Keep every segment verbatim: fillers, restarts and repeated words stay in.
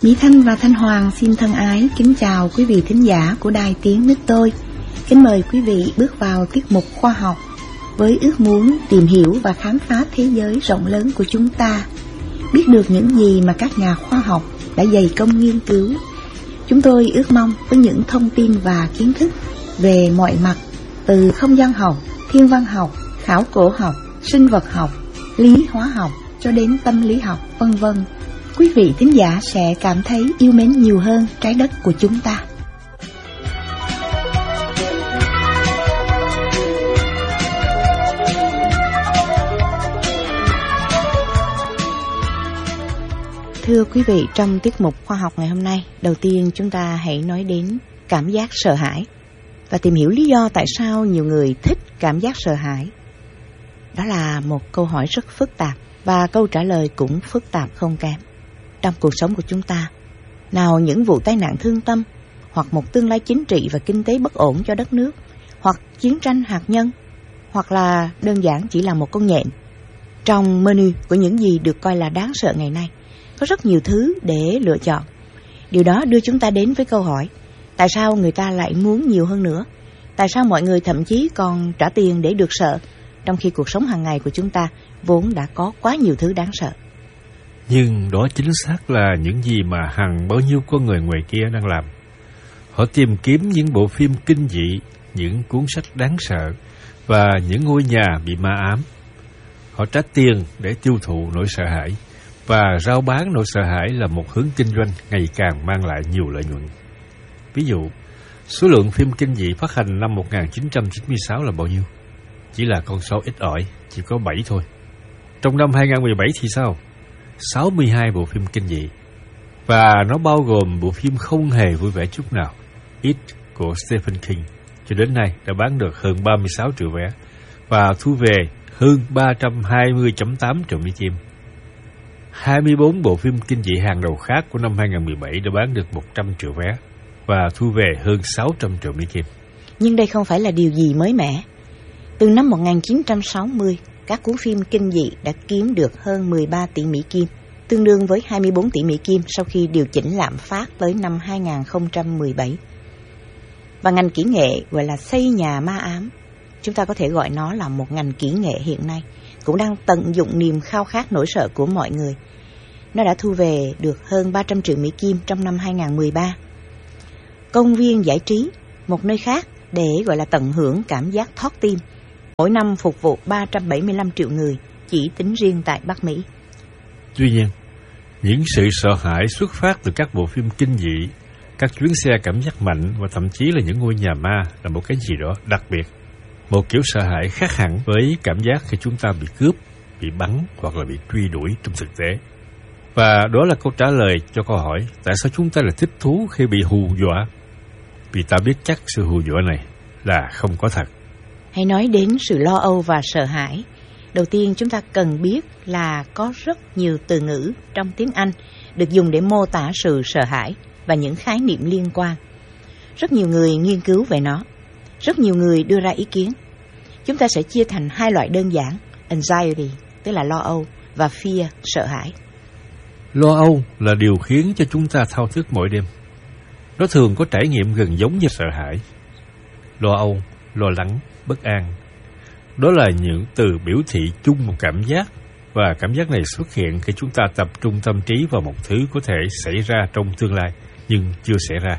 Mỹ Thanh và Thanh Hoàng xin thân ái kính chào quý vị thính giả của Đài Tiếng Nước Tôi. Kính mời quý vị bước vào tiết mục khoa học với ước muốn tìm hiểu và khám phá thế giới rộng lớn của chúng ta, biết được những gì mà các nhà khoa học đã dày công nghiên cứu. Chúng tôi ước mong với những thông tin và kiến thức về mọi mặt, từ không gian học, thiên văn học, khảo cổ học, sinh vật học, lý hóa học cho đến tâm lý học, vân vân, quý vị thính giả sẽ cảm thấy yêu mến nhiều hơn trái đất của chúng ta. Thưa quý vị, trong tiết mục khoa học ngày hôm nay, đầu tiên chúng ta hãy nói đến cảm giác sợ hãi và tìm hiểu lý do tại sao nhiều người thích cảm giác sợ hãi. Đó là một câu hỏi rất phức tạp và câu trả lời cũng phức tạp không kém. Trong cuộc sống của chúng ta, nào những vụ tai nạn thương tâm, hoặc một tương lai chính trị và kinh tế bất ổn cho đất nước, hoặc chiến tranh hạt nhân, hoặc là đơn giản chỉ là một con nhện. Trong menu của những gì được coi là đáng sợ ngày nay, có rất nhiều thứ để lựa chọn. Điều đó đưa chúng ta đến với câu hỏi, tại sao người ta lại muốn nhiều hơn nữa? Tại sao mọi người thậm chí còn trả tiền để được sợ, trong khi cuộc sống hàng ngày của chúng ta vốn đã có quá nhiều thứ đáng sợ? Nhưng đó chính xác là những gì mà hằng bao nhiêu con người ngoài kia đang làm. Họ tìm kiếm những bộ phim kinh dị, những cuốn sách đáng sợ và những ngôi nhà bị ma ám. Họ trả tiền để tiêu thụ nỗi sợ hãi, và rao bán nỗi sợ hãi là một hướng kinh doanh ngày càng mang lại nhiều lợi nhuận. Ví dụ, số lượng phim kinh dị phát hành năm một nghìn chín trăm chín mươi sáu là bao nhiêu? Chỉ là con số ít ỏi, chỉ có bảy thôi. Trong năm hai nghìn không trăm mười bảy thì sao? sáu mươi hai bộ phim kinh dị. Và nó bao gồm bộ phim không hề vui vẻ chút nào, It của Stephen King, cho đến nay đã bán được hơn ba mươi sáu triệu vé và thu về hơn ba trăm hai mươi phẩy tám triệu Mỹ Kim. hai mươi bốn bộ phim kinh dị hàng đầu khác của năm hai nghìn không trăm mười bảy đã bán được một trăm triệu vé và thu về hơn sáu trăm triệu Mỹ Kim. Nhưng đây không phải là điều gì mới mẻ. Từ năm một nghìn chín trăm sáu mươi, các cuốn phim kinh dị đã kiếm được hơn mười ba tỷ Mỹ Kim, tương đương với hai mươi bốn tỷ Mỹ Kim sau khi điều chỉnh lạm phát tới năm hai nghìn không trăm mười bảy. Và ngành kỹ nghệ gọi là xây nhà ma ám, chúng ta có thể gọi nó là một ngành kỹ nghệ hiện nay, cũng đang tận dụng niềm khao khát nỗi sợ của mọi người. Nó đã thu về được hơn ba trăm triệu Mỹ Kim trong năm hai nghìn không trăm mười ba. Công viên giải trí, một nơi khác để gọi là tận hưởng cảm giác thót tim, mỗi năm phục vụ ba trăm bảy mươi lăm triệu người, chỉ tính riêng tại Bắc Mỹ. Tuy nhiên, những sự sợ hãi xuất phát từ các bộ phim kinh dị, các chuyến xe cảm giác mạnh và thậm chí là những ngôi nhà ma là một cái gì đó đặc biệt. Một kiểu sợ hãi khác hẳn với cảm giác khi chúng ta bị cướp, bị bắn hoặc là bị truy đuổi trong thực tế. Và đó là câu trả lời cho câu hỏi tại sao chúng ta lại thích thú khi bị hù dọa. Vì ta biết chắc sự hù dọa này là không có thật. Hãy nói đến sự lo âu và sợ hãi. Đầu tiên chúng ta cần biết là có rất nhiều từ ngữ trong tiếng Anh được dùng để mô tả sự sợ hãi và những khái niệm liên quan. Rất nhiều người nghiên cứu về nó. Rất nhiều người đưa ra ý kiến. Chúng ta sẽ chia thành hai loại đơn giản, anxiety, tức là lo âu, và fear, sợ hãi. Lo âu là điều khiến cho chúng ta thao thức mỗi đêm. Nó thường có trải nghiệm gần giống như sợ hãi. Lo âu, lo lắng, bất an. Đó là những từ biểu thị chung một cảm giác, và cảm giác này xuất hiện khi chúng ta tập trung tâm trí vào một thứ có thể xảy ra trong tương lai nhưng chưa xảy ra,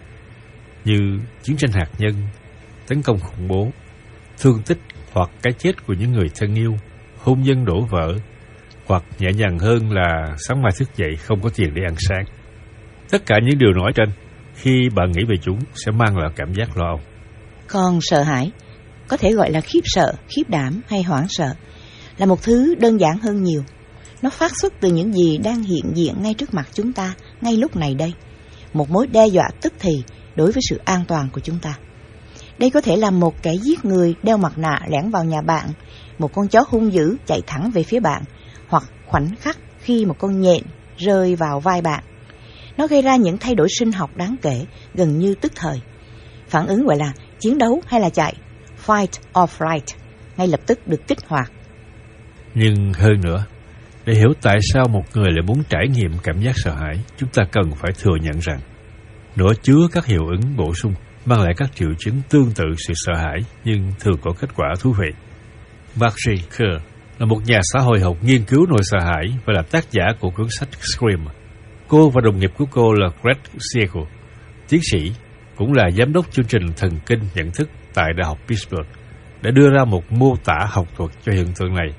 như chiến tranh hạt nhân, tấn công khủng bố, thương tích hoặc cái chết của những người thân yêu, hôn nhân đổ vỡ, hoặc nhẹ nhàng hơn là sáng mai thức dậy không có tiền để ăn sáng. Tất cả những điều nói trên, khi bạn nghĩ về chúng, sẽ mang lại cảm giác lo âu. Còn sợ hãi, có thể gọi là khiếp sợ, khiếp đảm hay hoảng sợ, là một thứ đơn giản hơn nhiều. Nó phát xuất từ những gì đang hiện diện ngay trước mặt chúng ta, ngay lúc này đây. Một mối đe dọa tức thì đối với sự an toàn của chúng ta. Đây có thể là một kẻ giết người đeo mặt nạ lẻn vào nhà bạn, một con chó hung dữ chạy thẳng về phía bạn, hoặc khoảnh khắc khi một con nhện rơi vào vai bạn. Nó gây ra những thay đổi sinh học đáng kể, gần như tức thời. Phản ứng gọi là chiến đấu hay là chạy, fight or flight, ngay lập tức được kích hoạt. Nhưng hơn nữa, Để hiểu tại sao một người lại muốn trải nghiệm cảm giác sợ hãi, chúng ta cần phải thừa nhận rằng nó chứa các hiệu ứng bổ sung, mang lại các triệu chứng tương tự sự sợ hãi nhưng thường có kết quả thú vị. Margie Kerr là một nhà xã hội học nghiên cứu nỗi sợ hãi và là tác giả của cuốn sách Scream. Cô và đồng nghiệp của cô là Greg Siegel, tiến sĩ, cũng là giám đốc chương trình thần kinh nhận thức tại Đại học Pittsburgh, đã đưa ra một mô tả học thuật cho hiện tượng này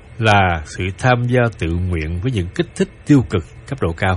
là sự tham gia tự nguyện với những kích thích tiêu cực cấp độ cao.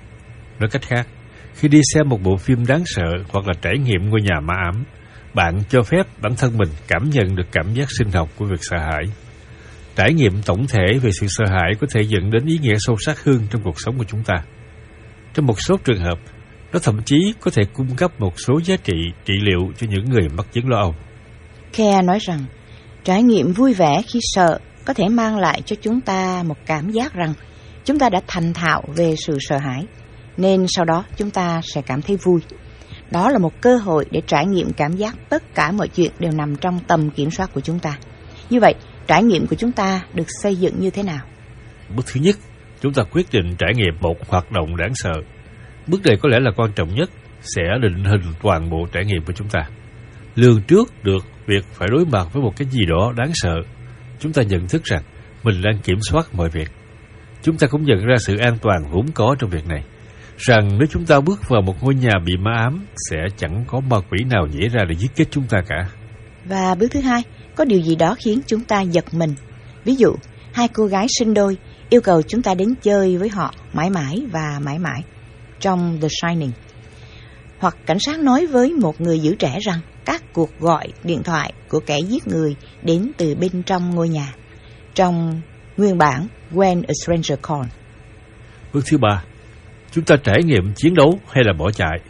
Nói cách khác, khi đi xem một bộ phim đáng sợ hoặc là trải nghiệm ngôi nhà ma ám, bạn cho phép bản thân mình cảm nhận được cảm giác sinh học của việc sợ hãi. Trải nghiệm tổng thể về sự sợ hãi có thể dẫn đến ý nghĩa sâu sắc hơn trong cuộc sống của chúng ta. Trong một số trường hợp, nó thậm chí có thể cung cấp một số giá trị trị liệu cho những người mắc chứng lo âu. Kerr nói rằng, trải nghiệm vui vẻ khi sợ có thể mang lại cho chúng ta một cảm giác rằng chúng ta đã thành thạo về sự sợ hãi, nên sau đó chúng ta sẽ cảm thấy vui. Đó là một cơ hội để trải nghiệm cảm giác tất cả mọi chuyện đều nằm trong tầm kiểm soát của chúng ta. Như vậy, trải nghiệm của chúng ta được xây dựng như thế nào? Bước thứ nhất, chúng ta quyết định trải nghiệm một hoạt động đáng sợ. Bước này có lẽ là quan trọng nhất, sẽ định hình toàn bộ trải nghiệm của chúng ta. Lường trước được việc phải đối mặt với một cái gì đó đáng sợ, chúng ta nhận thức rằng mình đang kiểm soát mọi việc. Chúng ta cũng nhận ra sự an toàn vốn có trong việc này, rằng nếu chúng ta bước vào một ngôi nhà bị ma ám, sẽ chẳng có ma quỷ nào nhảy ra để giết chết chúng ta cả. Và bước thứ hai, có điều gì đó khiến chúng ta giật mình. Ví dụ, hai cô gái sinh đôi yêu cầu chúng ta đến chơi với họ mãi mãi và mãi mãi trong The Shining. Hoặc cảnh sát nói với một người giữ trẻ rằng các cuộc gọi điện thoại của kẻ giết người đến từ bên trong ngôi nhà, trong nguyên bản When a Stranger Calls. Bước thứ ba, chúng ta trải nghiệm chiến đấu hay là bỏ chạy.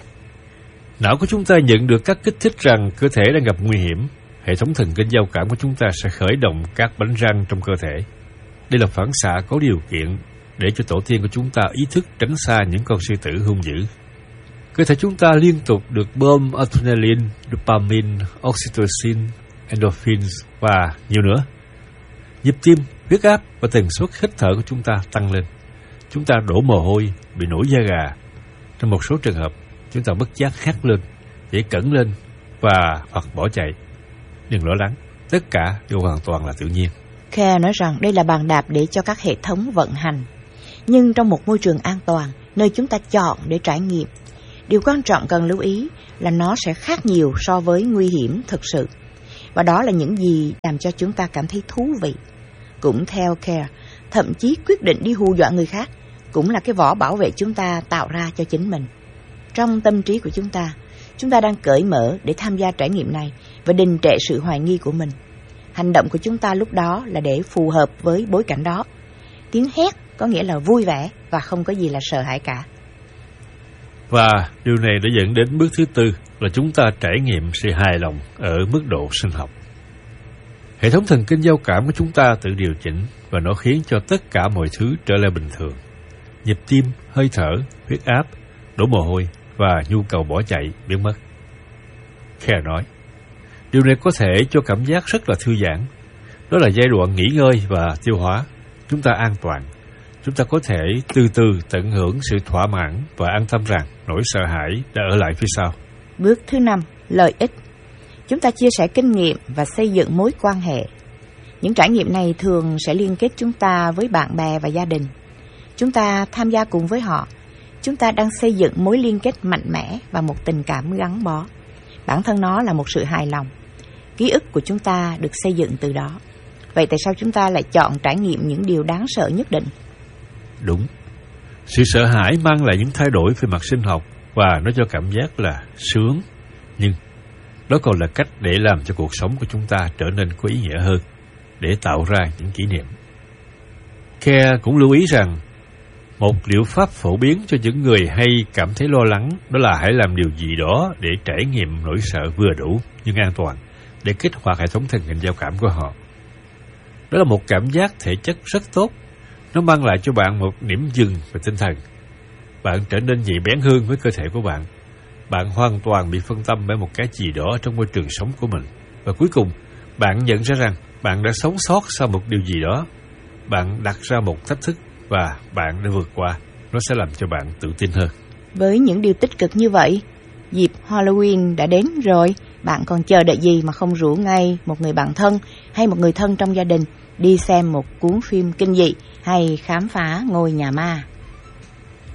Não của chúng ta nhận được các kích thích rằng cơ thể đang gặp nguy hiểm. Hệ thống thần kinh giao cảm của chúng ta sẽ khởi động các bánh răng trong cơ thể. Đây là phản xạ có điều kiện để cho tổ tiên của chúng ta ý thức tránh xa những con sư tử hung dữ. Cơ thể chúng ta liên tục được bơm adrenaline, dopamine, oxytocin, endorphins và nhiều nữa. Nhịp tim, huyết áp và tần suất hít thở của chúng ta tăng lên. Chúng ta đổ mồ hôi, bị nổi da gà. Trong một số trường hợp, chúng ta bất giác hét lên, nhảy cẫng lên và hoặc bỏ chạy. Đừng lo lắng, tất cả đều hoàn toàn là tự nhiên. Kerr nói rằng đây là bàn đạp để cho các hệ thống vận hành, nhưng trong một môi trường an toàn, nơi chúng ta chọn để trải nghiệm. Điều quan trọng cần lưu ý là nó sẽ khác nhiều so với nguy hiểm thực sự. Và đó là những gì làm cho chúng ta cảm thấy thú vị. Cũng theo Kerr, thậm chí quyết định đi hù dọa người khác cũng là cái vỏ bảo vệ chúng ta tạo ra cho chính mình. Trong tâm trí của chúng ta, chúng ta đang cởi mở để tham gia trải nghiệm này và đình trệ sự hoài nghi của mình. Hành động của chúng ta lúc đó là để phù hợp với bối cảnh đó. Tiếng hét có nghĩa là vui vẻ và không có gì là sợ hãi cả. Và điều này đã dẫn đến bước thứ tư là chúng ta trải nghiệm sự hài lòng ở mức độ sinh học. Hệ thống thần kinh giao cảm của chúng ta tự điều chỉnh và nó khiến cho tất cả mọi thứ trở lại bình thường. Nhịp tim, hơi thở, huyết áp, đổ mồ hôi và nhu cầu bỏ chạy biến mất. Kerr nói, điều này có thể cho cảm giác rất là thư giãn. Đó là giai đoạn nghỉ ngơi và tiêu hóa. Chúng ta an toàn. Chúng ta có thể từ từ tận hưởng sự thỏa mãn và an tâm rằng nỗi sợ hãi đã ở lại phía sau. Bước thứ năm, lợi ích. Chúng ta chia sẻ kinh nghiệm và xây dựng mối quan hệ. Những trải nghiệm này thường sẽ liên kết chúng ta với bạn bè và gia đình. Chúng ta tham gia cùng với họ. Chúng ta đang xây dựng mối liên kết mạnh mẽ và một tình cảm gắn bó. Bản thân nó là một sự hài lòng. Ký ức của chúng ta được xây dựng từ đó. Vậy tại sao chúng ta lại chọn trải nghiệm những điều đáng sợ nhất định? Đúng. Sự sợ hãi mang lại những thay đổi về mặt sinh học và nó cho cảm giác là sướng. Nhưng đó còn là cách để làm cho cuộc sống của chúng ta trở nên có ý nghĩa hơn, để tạo ra những kỷ niệm. Kerr cũng lưu ý rằng một liệu pháp phổ biến cho những người hay cảm thấy lo lắng đó là hãy làm điều gì đó để trải nghiệm nỗi sợ vừa đủ nhưng an toàn, để kích hoạt hệ thống thần kinh giao cảm của họ. Đó là một cảm giác thể chất rất tốt. Nó mang lại cho bạn một điểm dừng về tinh thần. Bạn trở nên nhạy bén hơn với cơ thể của bạn. Bạn hoàn toàn bị phân tâm bởi một cái gì đó trong môi trường sống của mình. Và cuối cùng, bạn nhận ra rằng bạn đã sống sót sau một điều gì đó. bạn đặt ra một thách thức và bạn đã vượt qua, nó sẽ làm cho bạn tự tin hơn. Với những điều tích cực như vậy, dịp Halloween đã đến rồi, bạn còn chờ đợi gì mà không rủ ngay một người bạn thân hay một người thân trong gia đình đi xem một cuốn phim kinh dị hay khám phá ngôi nhà ma?